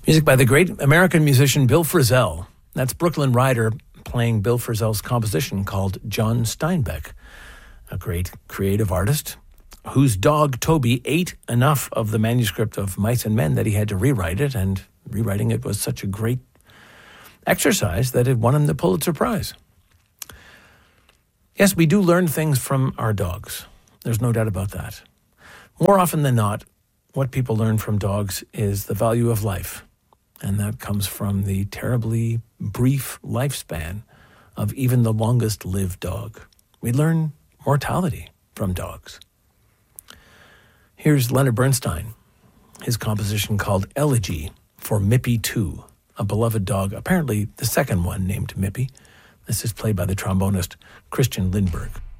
Music by the great American musician Bill Frisell. That's Brooklyn Rider playing Bill Frisell's composition called John Steinbeck, a great creative artist whose dog Toby ate enough of the manuscript of Mice and Men that he had to rewrite it, and rewriting it was such a great exercise that it won him the Pulitzer Prize. Yes, we do learn things from our dogs. There's no doubt about that. More often than not, what people learn from dogs is the value of life. And that comes from the terribly brief lifespan of even the longest lived dog. We learn mortality from dogs. Here's Leonard Bernstein, his composition called Elegy for Mippy 2, a beloved dog, apparently the second one named Mippy. This is played by the trombonist Christian Lindbergh.